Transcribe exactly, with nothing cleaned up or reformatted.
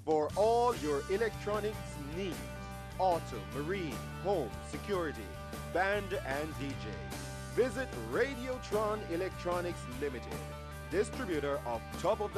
For all your electronics needs, auto, marine, home, security, band and D J. Visit Radiotron Electronics Limited, distributor of top of the